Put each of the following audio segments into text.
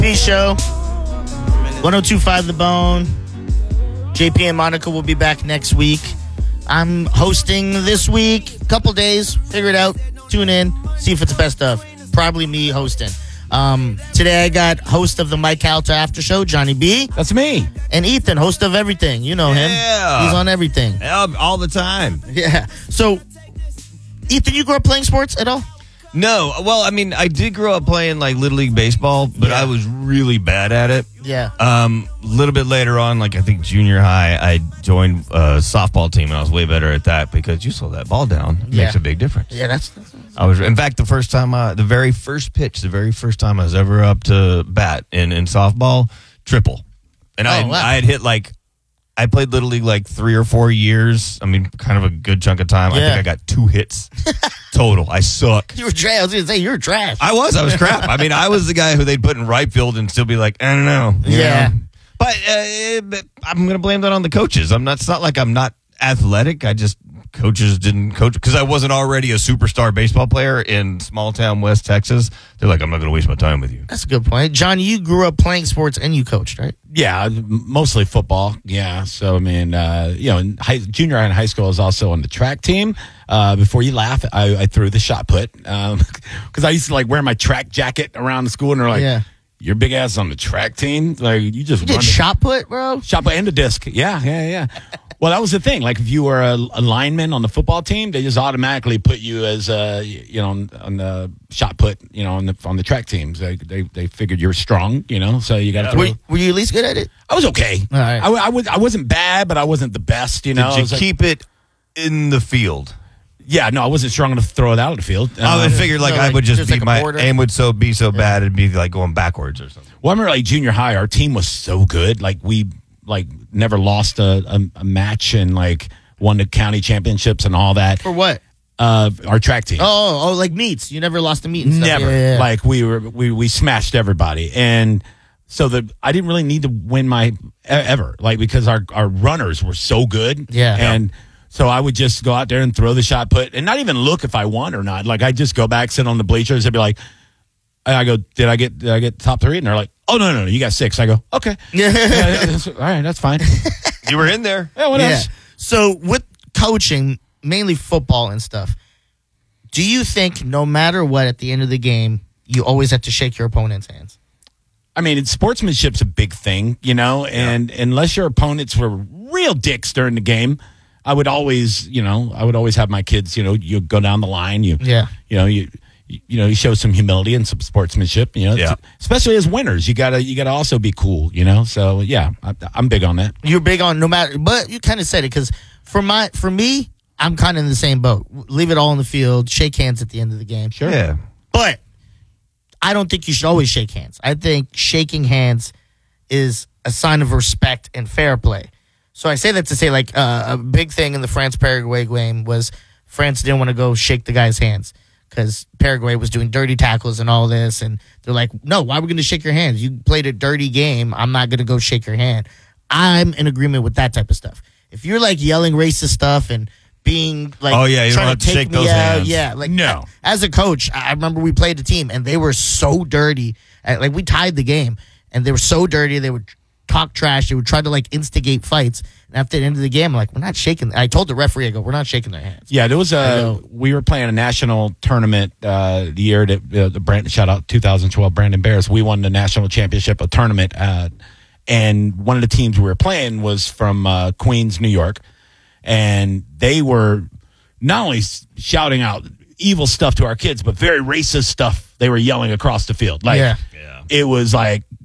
P Show. 102.5 The Bone. JP and Monica will be back next week. I'm hosting this week. Couple days. Figure it out. Tune in. See if it's the best of. Probably me hosting. Today I got host of the Mike Calta After Show, Johnny B. That's me. And Ethan, host of everything. You know him. Yeah. He's on everything. All the time. Yeah. So, Ethan, you grew up playing sports at all? No. Well, I mean, I did grow up playing like Little League Baseball, but I was really bad at it. Yeah. A little bit later on, like I think junior high, I joined a softball team, and I was way better at that because you slow that ball down. It makes a big difference. Yeah, that's In fact, the very first time I was ever up to bat in softball, triple. And I had hit I played Little League like 3 or 4 years. I mean, kind of a good chunk of time. Yeah. I think I got 2 hits total. I suck. You were trash. I was going to say, you were trash. I was crap. I mean, I was the guy who they'd put in right field and still be like, I don't know. you know? But I'm going to blame that on the coaches. It's not like I'm not athletic. Coaches didn't coach because I wasn't already a superstar baseball player in small town West Texas. They're like, I'm not going to waste my time with you. That's a good point. John, you grew up playing sports and you coached, right? Yeah, mostly football. Yeah, so I mean, in junior high and high school, I was also on the track team. Before you laugh, I threw the shot put because I used to wear my track jacket around the school, and they're like, "Your big ass on the track team? Like you just did shot put, bro? Shot put and a disc. Yeah. Well, that was the thing. Like, if you were a lineman on the football team, they just automatically put you as on the shot put. On the track teams, they figured you're strong. So you got to. Were you at least good at it? I was okay. All right. I wasn't bad, but I wasn't the best. Did you keep it in the field? Yeah, no, I wasn't strong enough to throw it out of the field. I figured I would just be like my aim would be so bad it'd be like going backwards or something. Well, I remember junior high, our team was so good. We never lost a match and won the county championships and all that. For what? Our track team. Oh, like meets. You never lost a meet and stuff. Never. Yeah. We smashed everybody. And so I didn't really need to win ever. Because our runners were so good. Yeah. And so I would just go out there and throw the shot put and not even look if I won or not. I'd just go back, sit on the bleachers and be like, I go, did I get top 3? And they're like, oh, no, you got 6. I go, okay. All right, that's fine. You were in there. Yeah, what else? So with coaching, mainly football and stuff, do you think no matter what, at the end of the game, you always have to shake your opponent's hands? I mean, sportsmanship's a big thing, and unless your opponents were real dicks during the game, I would always have my kids, you go down the line, you show some humility and some sportsmanship, especially as winners. You gotta also be cool, So yeah, I'm big on that. You're big on no matter, but you kind of said it because for me, I'm kind of in the same boat. Leave it all in the field, shake hands at the end of the game. Sure. Yeah. But I don't think you should always shake hands. I think shaking hands is a sign of respect and fair play. So I say that to say a big thing in the France-Paraguay game was France didn't want to go shake the guy's hands because Paraguay was doing dirty tackles and all this. And they're like, no, why are we going to shake your hands? You played a dirty game. I'm not going to go shake your hand. I'm in agreement with that type of stuff. If you're yelling racist stuff and being you don't have to shake those hands. Yeah, no. As a coach, I remember we played a team and they were so dirty. We tied the game and they were so dirty. They would talk trash. They would try to instigate fights. And after the end of the game, I'm like, we're not shaking. I told the referee, I go, we're not shaking their hands. Yeah, there was we were playing a national tournament the year that shout out 2012 Brandon Bears. We won the national championship, a tournament, and one of the teams we were playing was from Queens, New York, and they were not only shouting out evil stuff to our kids, but very racist stuff. They were yelling across the field. It was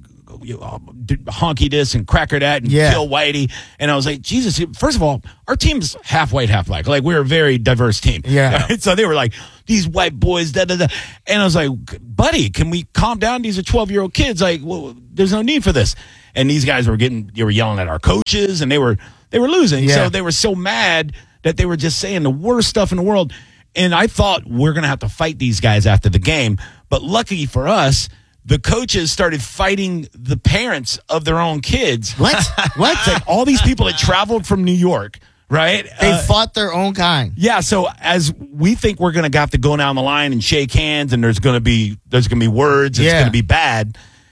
honky this and cracker that and kill whitey. And I was like, Jesus, first of all, our team's half white, half black. We're a very diverse team. Yeah. So they were like, these white boys, da, da, da. And I was like, buddy, can we calm down? These are 12-year-old kids. There's no need for this. And these guys were yelling at our coaches and they were losing. Yeah. So they were so mad that they were just saying the worst stuff in the world. And I thought we're going to have to fight these guys after the game. But lucky for us, the coaches started fighting the parents of their own kids. What? All these people that traveled from New York, right? They fought their own kind. Yeah, so as we think we're going to have to go down the line and shake hands and there's going to be words, it's going to be bad.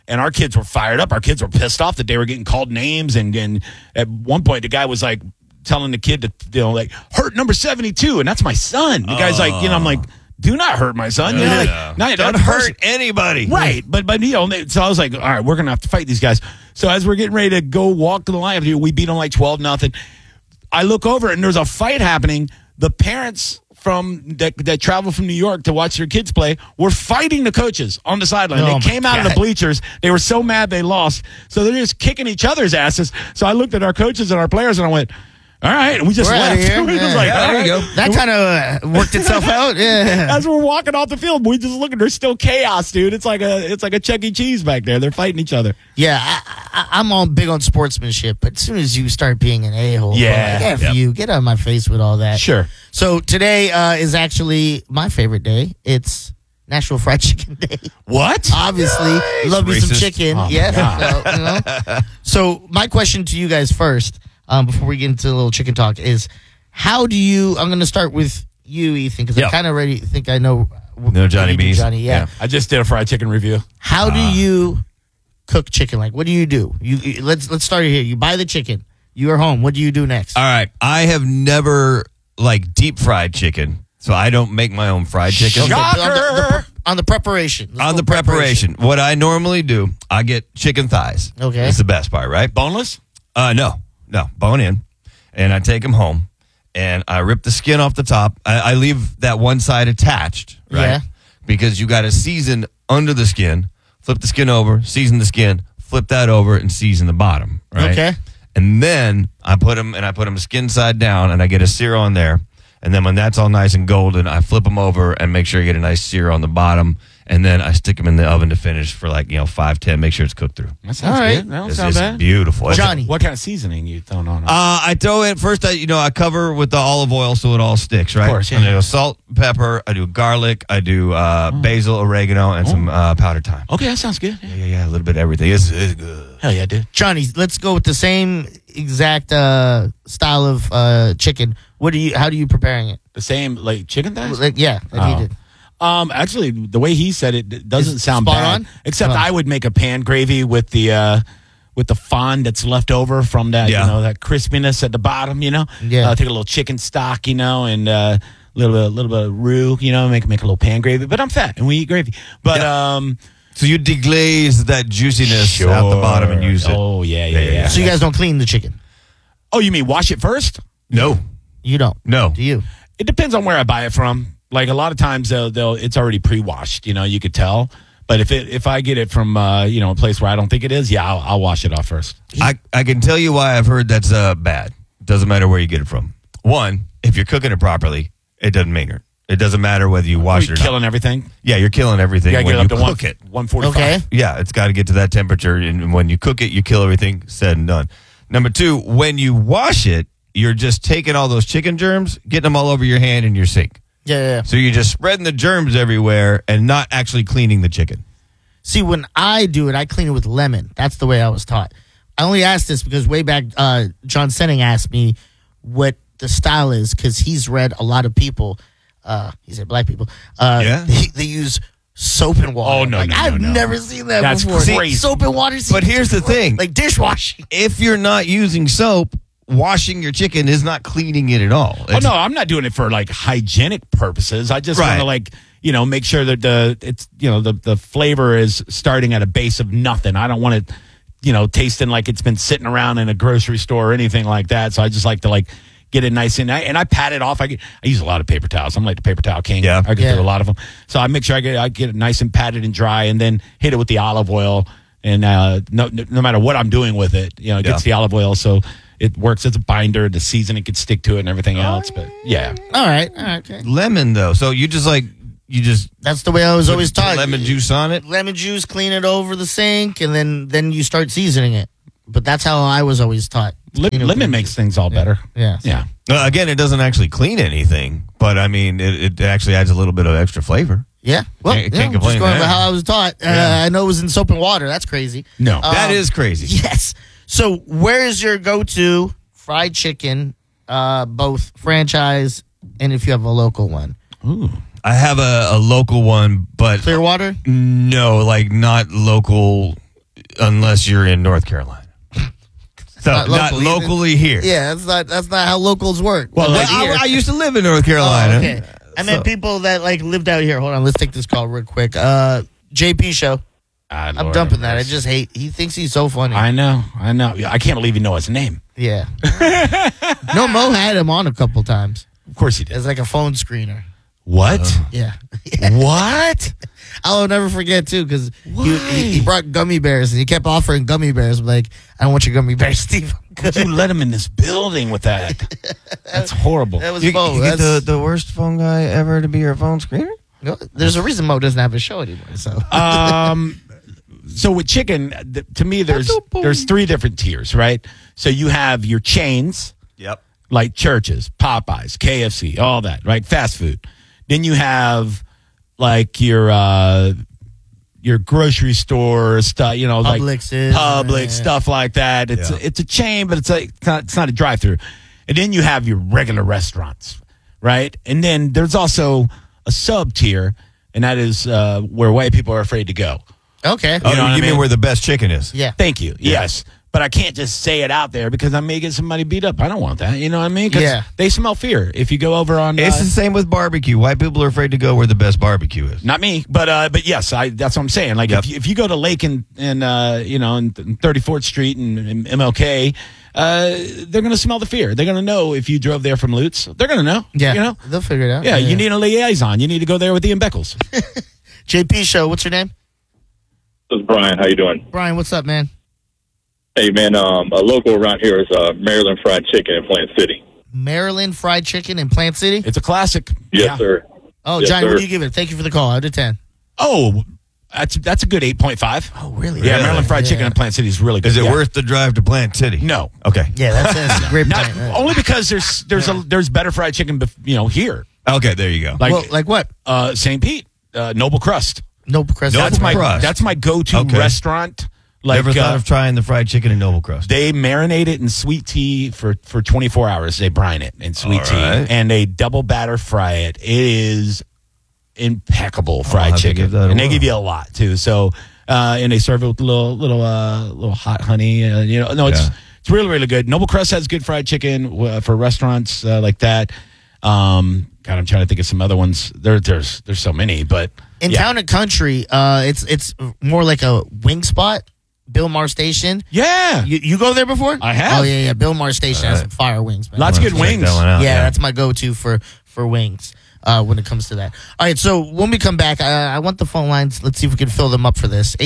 And our kids were fired up. Our kids were pissed off that they were getting called names. And at one point, the guy was like telling the kid to, like, hurt number 72. And that's my son. The guy's like, I'm like, do not hurt my son. Don't hurt anybody. Right. But so I was like, all right, we're going to have to fight these guys. So as we're getting ready to go walk to the line, we beat them like 12-0. I look over and there's a fight happening. The parents that travel from New York to watch their kids play were fighting the coaches on the sideline. They came out of the bleachers. They were so mad they lost. So they're just kicking each other's asses. So I looked at our coaches and our players and I went, all right, and we just left. It was like, there you go. That kind of worked itself out. Yeah. As we're walking off the field, we just looking. There's still chaos, dude. It's like a Chuck E. Cheese back there. They're fighting each other. Yeah, I'm all big on sportsmanship, but as soon as you start being an a-hole, you get out of my face with all that. Sure. So today is actually my favorite day. It's National Fried Chicken Day. What? Obviously, love me some chicken. Oh, yeah. So my question to you guys first. Before we get into a little chicken talk, is how do you? I'm going to start with you, Ethan, because I kind of already think I know. No Johnny B's. Johnny, yeah. I just did a fried chicken review. How do you cook chicken? Like, what do you do? Let's start here. You buy the chicken. You are home. What do you do next? All right. I have never deep fried chicken, so I don't make my own fried chicken. Shocker! On the preparation. On the preparation, what I normally do, I get chicken thighs. Okay, it's the best part, right? Boneless? No, bone in, and I take them home, and I rip the skin off the top. I leave that one side attached, right? Yeah. Because you got to season under the skin, flip the skin over, season the skin, flip that over, and season the bottom, right? Okay. And then I put them skin side down, and I get a sear on there. And then when that's all nice and golden, I flip them over and make sure you get a nice sear on the bottom. And then I stick them in the oven to finish for 5-10. Make sure it's cooked through. That sounds good. That don't sound It's bad. beautiful. Johnny. What kind of seasoning you throwing on it? I throw in first. I cover with the olive oil so it all sticks, right? Of course, yeah. And I do salt, pepper. I do garlic. I do basil, oregano, and some powdered thyme. Okay, that sounds good. Yeah. A little bit of everything. It's good. Hell yeah, dude. Johnny, let's go with the same exact style of chicken. How do you preparing it? The same like chicken thighs? Like he did. Actually, the way he said it doesn't sound spot bad. on? Except I would make a pan gravy with the fond that's left over from that, that crispiness at the bottom. Yeah. Take a little chicken stock, and a little bit of roux, make a little pan gravy. But I'm fat and we eat gravy. But so you deglaze that juiciness out the bottom and use it. Oh yeah. So you guys don't clean the chicken? Oh, you mean wash it first? No. You don't? No. Do you? It depends on where I buy it from. Like a lot of times, it's already pre-washed. You could tell. But if I get it from a place where I don't think it is, I'll wash it off first. I can tell you why I've heard that's bad. Doesn't matter where you get it from. One, if you're cooking it properly, it doesn't matter. It doesn't matter whether you wash it or not. Killing everything. Yeah, you're killing everything You when gotta you get up to cook it. 145. Okay. Yeah, it's got to get to that temperature, and when you cook it, you kill everything. Said and done. Number two, when you wash it, you're just taking all those chicken germs, getting them all over your hand in your sink. Yeah. So you're just spreading the germs everywhere and not actually cleaning the chicken. See, when I do it, I clean it with lemon. That's the way I was taught. I only asked this because way back, John Senning asked me what the style is because he's read a lot of people. He said black people. They use soap and water. Oh, no, I've never seen that That's before. crazy. Soap and water. But here's the thing. Like dishwashing. If you're not using soap, washing your chicken is not cleaning it at all. Oh no, I'm not doing it for hygienic purposes. I just want to make sure that the flavor is starting at a base of nothing. I don't want it, tasting like it's been sitting around in a grocery store or anything like that. So I just like to get it nice and I pat it off. I use a lot of paper towels. I'm like the paper towel king. Yeah. I get through a lot of them. So I make sure I get it nice and patted and dry, and then hit it with the olive oil. And no matter what I'm doing with it, it gets the olive oil. So it works as a binder. The seasoning could stick to it and everything else. But yeah. All right. Okay. Lemon though, so you just that's the way I was always taught. Lemon juice on it. Lemon juice, clean it over the sink, and then you start seasoning it. But that's how I was always taught. Lemon makes things all better. Yeah. Yeah. Again, it doesn't actually clean anything, but I mean, it actually adds a little bit of extra flavor. Yeah. Well, Can't just complain going there. by how I was taught. I know it was in soap and water. That's crazy. No. That is crazy. Yes. So where is your go-to fried chicken, both franchise and if you have a local one? Ooh. I have a local one, but Clearwater? no, not local. unless you're in North Carolina. So not locally here. Yeah, that's not how locals work. Well, I used to live in North Carolina. Oh, okay. I meant people that like lived out here. Hold on, let's take this call real quick. JP show. I'm dumping that. I just hate. He thinks he's so funny. I know. I can't believe you know his name. Yeah. No, Mo had him on a couple times. Of course he did. As like a phone screener. What? Yeah. What? I'll never forget too, because he brought gummy bears and he kept offering gummy bears. I'm like, I don't want your gummy bears, Steve. Could you let him in this building with that? That's horrible. That was You Mo. get the worst phone guy ever to be your phone screener? No, there's a reason Mo doesn't have a show anymore. So, So with chicken, to me, there's three different tiers, right? So you have your chains, Yep. like Church's, Popeyes, KFC, all that, right? Fast food. Then you have like your grocery store stuff, you know, Publix, Publix, stuff like that. It's a chain, but it's not a drive-through. And then you have your regular restaurants, right? And then there's also a sub tier, and that is where white people are afraid to go. okay. Oh, You know what I you mean mean? where the best chicken is? Yeah. Thank you. Yes. But I can't just say it out there because I may get somebody beat up. I don't want that. You know what I mean? 'Cause Yeah. they smell fear. If you go over on... It's the same with barbecue. White people are afraid to go where the best barbecue is. not me, but yes, that's what I'm saying. Like if you go to Lake and in 34th Street and MLK, they're going to smell the fear. They're going to know if you drove there from Lutz. They're going to know. Yeah. You know? They'll figure it out. Yeah, you need a liaison. You need to go there with Ian Beckles. JP show. What's your name? This is Brian. How you doing? Brian, what's up, man? Hey, man, a local around here is Maryland Fried Chicken in Plant City. Maryland Fried Chicken in Plant City? It's a classic. Yes, Yeah. sir. Oh, Yes, Johnny, sir. what do you give it? Thank you for the call. Out of 10. Oh, that's a good 8.5. Oh, really? Yeah, Maryland Fried Yeah. Chicken in Plant City is really good. Is it Yeah. worth the drive to Plant City? No. Okay. Yeah, that's a great Not, point. Yeah. only because there's better fried chicken, here. Okay, there you go. Like Well, like what? St. Pete, Noble Crust. Noble Crust. Noble Crust. That's my go-to Okay. restaurant. Like Never thought of trying the fried chicken in Noble Crust. they marinate it in sweet tea for 24 hours. They brine it in sweet All tea right. and they double batter fry it. It is impeccable fried have to chicken, give that a and they whirl. give you a lot too. So and they serve it with a little hot honey. It's really really good. Noble Crust has good fried chicken for restaurants like that. God, I'm trying to think of some other ones. There's so many, but In Town and Country, it's more like a wing spot. Bill Maher Station. yeah, You go there before? I have. Oh, yeah. Bill Maher Station has some fire wings, man. lots of good Check wings. that one out, Yeah, that's my go-to for wings when it comes to that. All right, so when we come back, I want the phone lines. Let's see if we can fill them up for this.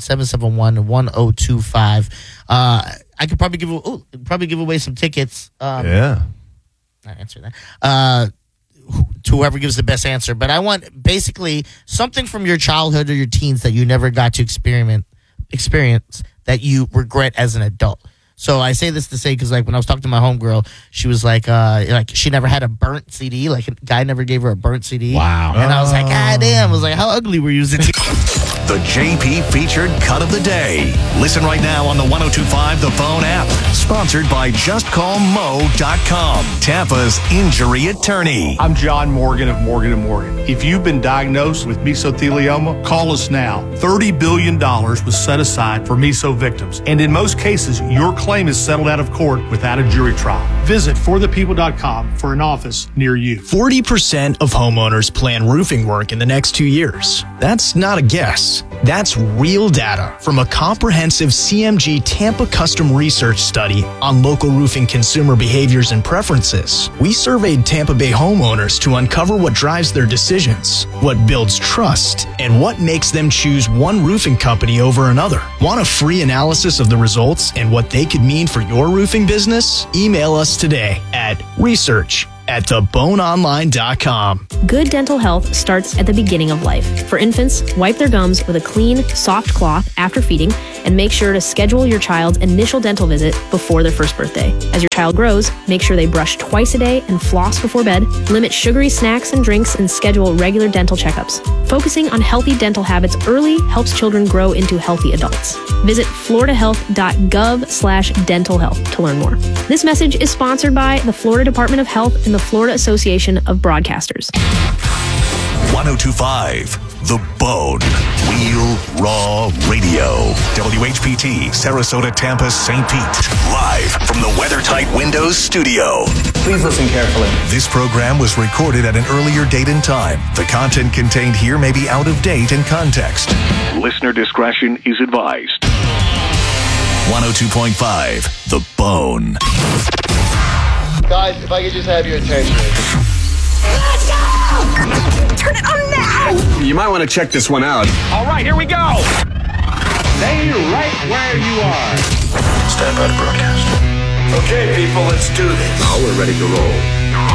800-771-1025. I could probably give away some tickets. Yeah. Not answer that. To whoever gives the best answer. But I want basically something from your childhood or your teens that you never got to experience that you regret as an adult. So I say this to say because like when I was talking to my homegirl, she was like she never had a burnt CD. Like a guy never gave her a burnt CD. Wow. And I was like, God damn. I was like, how ugly were you? The JP featured cut of the day. Listen right now on the 102.5 The Phone app. Sponsored by JustCallMo.com, Tampa's injury attorney. I'm John Morgan of Morgan & Morgan. If you've been diagnosed with mesothelioma, call us now. $30 billion was set aside for meso victims. And in most cases, your claim is settled out of court without a jury trial. Visit forthepeople.com for an office near you. 40% of homeowners plan roofing work in the next 2 years. That's not a guess. That's real data from a comprehensive CMG Tampa custom research study on local roofing consumer behaviors and preferences. We surveyed Tampa Bay homeowners to uncover what drives their decisions, what builds trust, and what makes them choose one roofing company over another. Want a free analysis of the results and what they could mean for your roofing business? Email us today at research@theboneonline.com. Good dental health starts at the beginning of life. For infants, wipe their gums with a clean, soft cloth after feeding, and make sure to schedule your child's initial dental visit before their first birthday. As your child grows, make sure they brush twice a day and floss before bed, limit sugary snacks and drinks, and schedule regular dental checkups. Focusing on healthy dental habits early helps children grow into healthy adults. Visit floridahealth.gov/dental health to learn more. This message is sponsored by the Florida Department of Health and the Florida Association of Broadcasters. 102.5 The Bone. Real Raw Radio. WHPT, Sarasota, Tampa, St. Pete. Live from the WeatherTight Windows studio. Please listen carefully. This program was recorded at an earlier date and time. The content contained here may be out of date in context. Listener discretion is advised. 102.5, The Bone. Guys, if I could just have your attention. Let's go! Turn it on now! You might want to check this one out. All right, here we go. Stay right where you are. Stand by to broadcast. Okay, people, let's do this. Now we're ready to roll.